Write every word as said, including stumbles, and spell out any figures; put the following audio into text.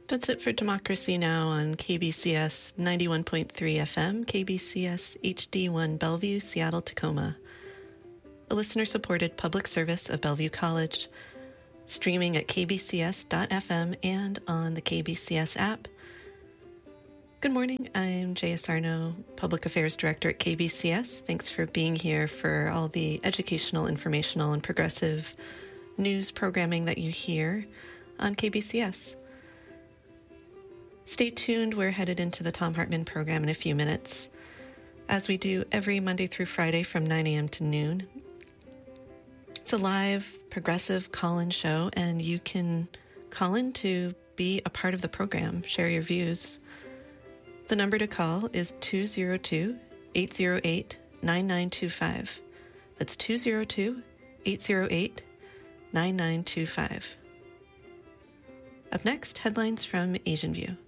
That's it for Democracy Now! On K B C S ninety-one point three F M, K B C S H D one Bellevue, Seattle, Tacoma. A listener-supported public service of Bellevue College, streaming at k b c s dot f m and on the K B C S app. Good morning, I'm Jaya Sarno, Public Affairs Director at K B C S. Thanks for being here for all the educational, informational, and progressive news programming that you hear on K B C S. Stay tuned, we're headed into the Thom Hartmann program in a few minutes, as we do every Monday through Friday from nine a.m. to noon. It's a live, progressive call-in show, and you can call in to be a part of the program, share your views. The number to call is two oh two, eight oh eight, nine nine two five. That's two oh two, eight oh eight, nine nine two five. Up next, headlines from Asian View.